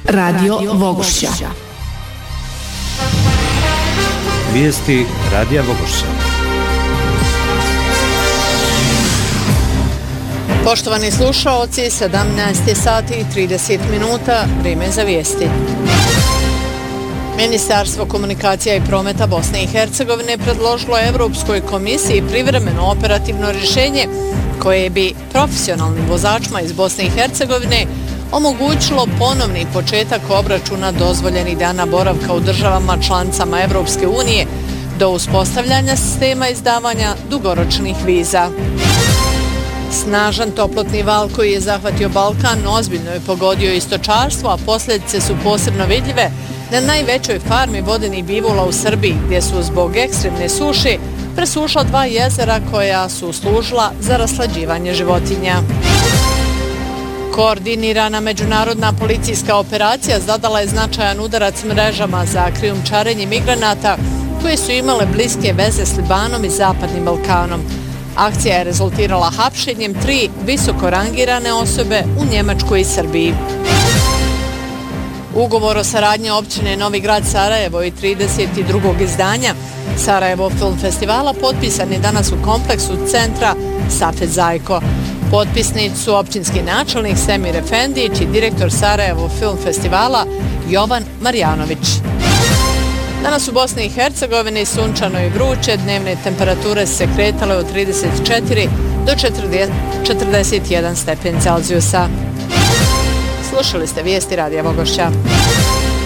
Radio Vogošća. Vijesti Radija Vogošća. Poštovani slušaoci, 17 sati i 30 minuta, vrijeme za vijesti. Ministarstvo komunikacija i prometa Bosne i Hercegovine predložilo Evropskoj komisiji privremeno operativno rješenje koje bi profesionalnim vozačima iz Bosne i Hercegovine omogućilo ponovni početak obračuna dozvoljenih dana boravka u državama članicama Evropske unije do uspostavljanja sistema izdavanja dugoročnih viza. Snažan toplotni val koji je zahvatio Balkan ozbiljno je pogodio i stočarstvo, a posljedice su posebno vidljive na najvećoj farmi vodenih bivula u Srbiji, gdje su zbog ekstremne suše presušla 2 jezera koja su služila za raslađivanje životinja. Koordinirana međunarodna policijska operacija zadala je značajan udarac mrežama za krijumčarenje migranata koje su imale bliske veze s Libanom i Zapadnim Balkanom. Akcija je rezultirala hapšenjem 3 visoko rangirane osobe u Njemačkoj i Srbiji. Ugovor o saradnji općine Novi Grad Sarajevo i 32. izdanja Sarajevo Film Festivala potpisan je danas u kompleksu centra Safet Zajko. Potpisnici su općinski načelnik Semir Efendić i direktor Sarajevo Film Festivala Jovan Marjanović. Danas u Bosni i Hercegovini sunčano i vruće, dnevne temperature se kretale od 34 do 41 stepen Celzijusa. Slušali ste vijesti Radija Vogošća.